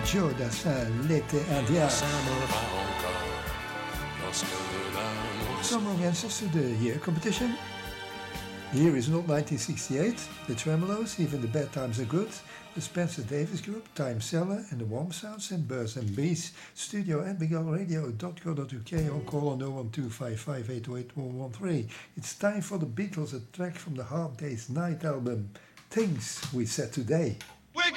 Joe Dassin, l'été indien. Some wrong answers to the year competition. The year is not 1968. The Tremolos, Even the Bad Times Are Good. The Spencer Davis Group, Time Seller, and the Warm Sounds, and Birds and Bees. Studio at bigalradio.co.uk or call on 01255808113. It's time for the Beatles, a track from the Hard Day's Night album, Things We Said Today.